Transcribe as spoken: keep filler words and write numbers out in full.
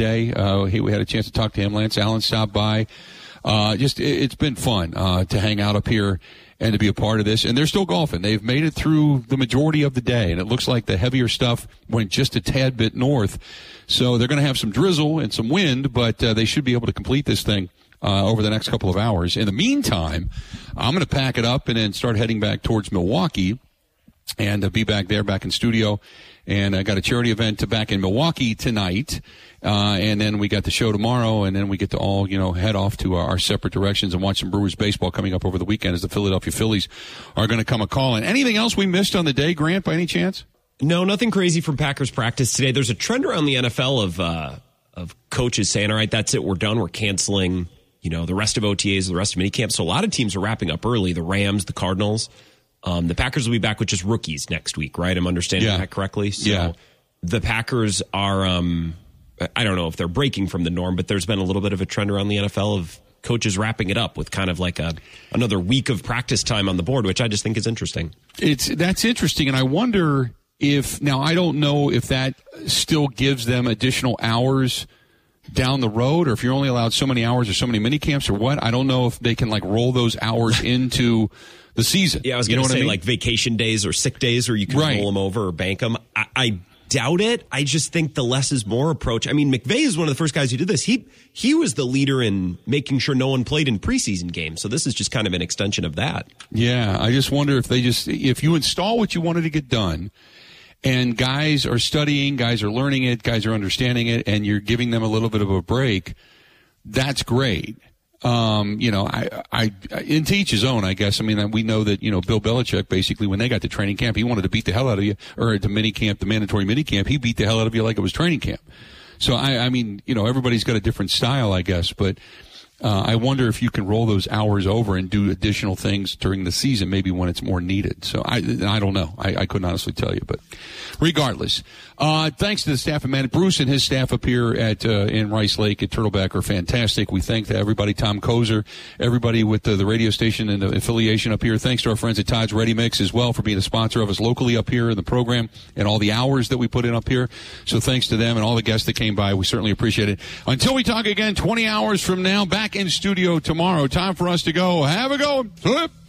today. Uh, he, we had a chance to talk to him. Lance Allen stopped by. Uh, just it, it's been fun uh, to hang out up here and to be a part of this. And they're still golfing. They've made it through the majority of the day, and it looks like the heavier stuff went just a tad bit north. So they're going to have some drizzle and some wind, but uh, they should be able to complete this thing uh, over the next couple of hours. In the meantime, I'm going to pack it up and then start heading back towards Milwaukee and uh, be back there, back in studio. And I got a charity event back in Milwaukee tonight, uh, and then we got the show tomorrow, and then we get to all, you know, head off to our, our separate directions and watch some Brewers baseball coming up over the weekend as the Philadelphia Phillies are going to come a-calling. Anything else we missed on the day, Grant, by any chance? No, nothing crazy from Packers practice today. There's a trend around the N F L of uh, of coaches saying, all right, that's it, we're done, we're canceling, you know, the rest of O T As, the rest of minicamp. So a lot of teams are wrapping up early, the Rams, the Cardinals. Um, the Packers will be back with just rookies next week, right? I'm understanding yeah. that correctly? So yeah. The Packers are, um, I don't know if they're breaking from the norm, but there's been a little bit of a trend around the N F L of coaches wrapping it up with kind of like a another week of practice time on the board, which I just think is interesting. It's That's interesting, and I wonder if, now I don't know if that still gives them additional hours down the road, or if you're only allowed so many hours or so many mini camps or what. I don't know if they can like roll those hours into the season. Yeah, I was going to say I mean? like vacation days or sick days, or you can right. roll them over or bank them. I, I doubt it. I just think the less is more approach. I mean, McVay is one of the first guys who did this. He he was the leader in making sure no one played in preseason games. So this is just kind of an extension of that. Yeah, I just wonder if they just, if you install what you wanted to get done, and guys are studying, guys are learning it, guys are understanding it, and you're giving them a little bit of a break, that's great. Um, you know, I, I, and to each his own, I guess. I mean, we know that, you know, Bill Belichick, basically, when they got to training camp, he wanted to beat the hell out of you, or the mini camp, the mandatory mini camp, he beat the hell out of you like it was training camp. So, I, I mean, you know, everybody's got a different style, I guess, but, uh, I wonder if you can roll those hours over and do additional things during the season, maybe when it's more needed. So I, I don't know. I, I couldn't honestly tell you, but regardless, uh, thanks to the staff of Matt Bruce and his staff up here at, uh, in Rice Lake at Turtleback are fantastic. We thank everybody, Tom Kozer, everybody with the, the radio station and the affiliation up here. Thanks to our friends at Todd's Ready Mix as well for being a sponsor of us locally up here in the program and all the hours that we put in up here. So thanks to them and all the guests that came by. We certainly appreciate it. Until we talk again twenty hours from now, back in studio tomorrow. Time for us to go. Have a go. Flip.